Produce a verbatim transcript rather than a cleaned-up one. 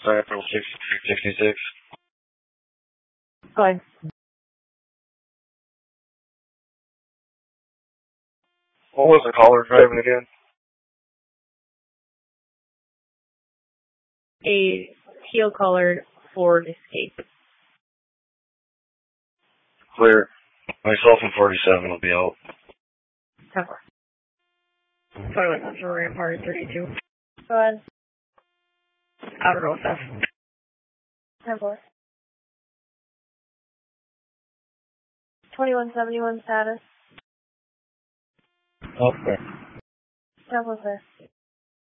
Central sixty-three sixty-six. Fine. What was the caller driving again? A teal-colored Ford Escape. Clear. Myself and forty-seven will be out. ten four. Toilet Central Rampart thirty-two. Go ahead. Outer Road Fest. ten four. twenty-one seventy-one status. Okay. ten four, sir.